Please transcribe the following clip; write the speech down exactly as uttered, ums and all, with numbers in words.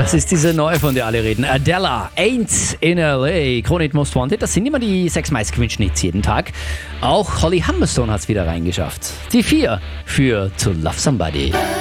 Das ist diese neue, von der alle reden. Adele, Ain't in L A. Krone Most Wanted, das sind immer die sechs meistgewünschten Hits jeden Tag. Auch Holly Humberstone hat es wieder reingeschafft. Die vier für To Love Somebody.